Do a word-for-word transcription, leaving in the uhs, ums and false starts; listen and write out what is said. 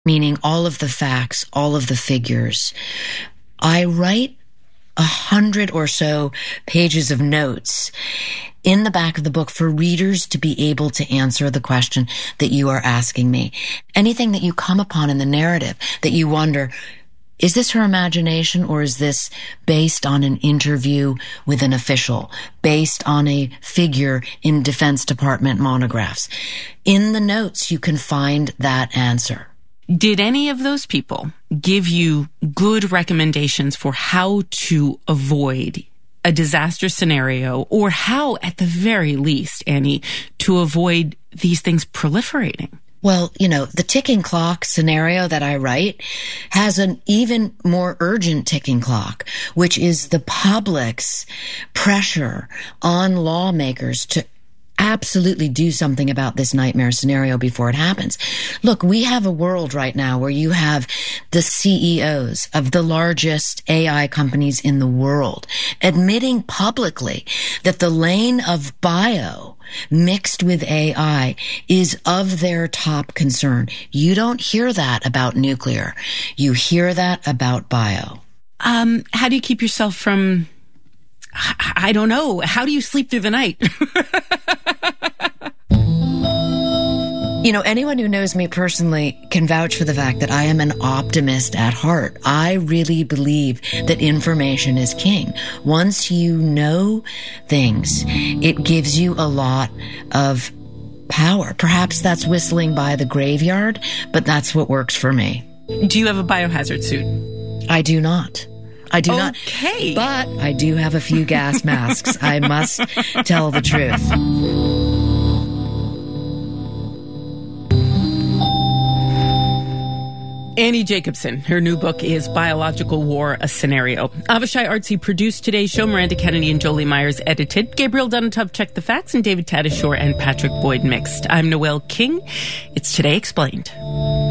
meaning all of the facts, all of the figures. I write a hundred or so pages of notes in the back of the book for readers to be able to answer the question that you are asking me. Anything that you come upon in the narrative that you wonder, is this her imagination, or is this based on an interview with an official, based on a figure in Defense Department monographs? In the notes, you can find that answer. Did any of those people give you good recommendations for how to avoid a disaster scenario, or how, at the very least, Annie, to avoid these things proliferating? Well, you know, the ticking clock scenario that I write has an even more urgent ticking clock, which is the public's pressure on lawmakers to absolutely do something about this nightmare scenario before it happens. Look, we have a world right now where you have the C E Os of the largest A I companies in the world admitting publicly that the lane of bio mixed with A I is of their top concern. You don't hear that about nuclear. You hear that about bio. Um, how do you keep yourself from, I don't know, how do you sleep through the night? You know, anyone who knows me personally can vouch for the fact that I am an optimist at heart. I really believe that information is king. Once you know things, it gives you a lot of power. Perhaps that's whistling by the graveyard, but that's what works for me. Do you have a biohazard suit? I do not. I do not. Okay. But I do have a few gas masks. I must tell the truth. Annie Jacobsen. Her new book is Biological War, A Scenario. Avishai Artsy produced today's show. Miranda Kennedy and Jolie Myers edited. Gabriel Donatov checked the facts, and David Tatasciore and Patrick Boyd mixed. I'm Noelle King. It's Today Explained.